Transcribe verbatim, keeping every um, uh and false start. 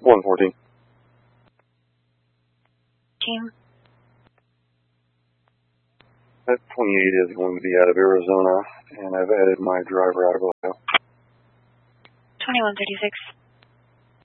one fourteen. Team. That twenty-eight is going to be out of Arizona, and I've added my driver out of Ohio. twenty-one thirty-six.